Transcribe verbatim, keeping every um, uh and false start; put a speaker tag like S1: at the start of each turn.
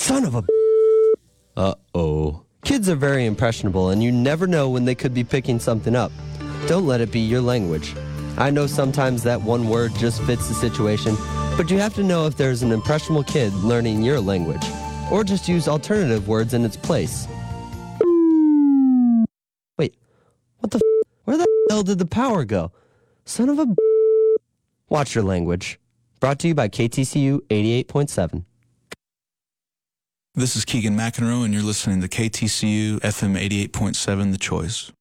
S1: Son of a... Uh-oh. Kids are very impressionable, and you never know when they could be picking something up. Don't let it be your language. I know sometimes that one word just fits the situation, but you have to know if there's an impressionable kid learning your language, or just use alternative words in its place. Wait, what the f? Where the hell did the power go? Son of a... Watch your language. Brought to you by K T C U eighty-eight point seven.
S2: This is Keegan McEnroe, and you're listening to K T C U F M eighty-eight point seven, The Choice.